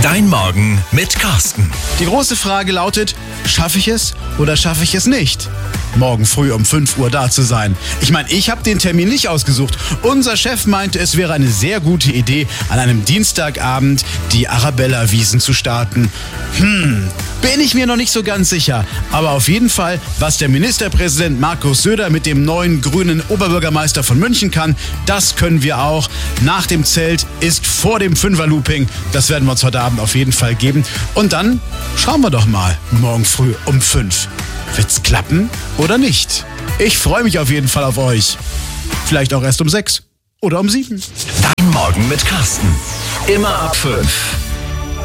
Dein Morgen mit Carsten. Die große Frage lautet, schaffe ich es oder schaffe ich es nicht? Morgen früh um 5 Uhr da zu sein. Ich meine, ich habe den Termin nicht ausgesucht. Unser Chef meinte, es wäre eine sehr gute Idee, an einem Dienstagabend die Arabella-Wiesn zu starten. Bin ich mir noch nicht so ganz sicher. Aber auf jeden Fall, was der Ministerpräsident Markus Söder mit dem neuen grünen Oberbürgermeister von München kann, das können wir auch. Nach dem Zelt ist vor dem Fünfer-Looping. Das werden wir uns heute Abend auf jeden Fall geben. Und dann schauen wir doch mal morgen früh um 5. Wird's klappen oder nicht? Ich freue mich auf jeden Fall auf euch. Vielleicht auch erst um 6 oder um 7. Dein Morgen mit Carsten. Immer ab 5.